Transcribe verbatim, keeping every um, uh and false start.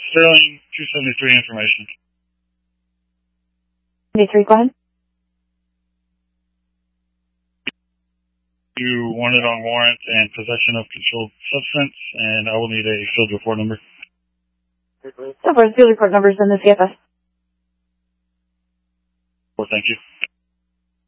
Sterling two seventy-three information. seventy-three, go ahead. You wanted on warrant and possession of controlled substance, and I will need a field report number. So far, the field report number is in the C F S. Well, thank you.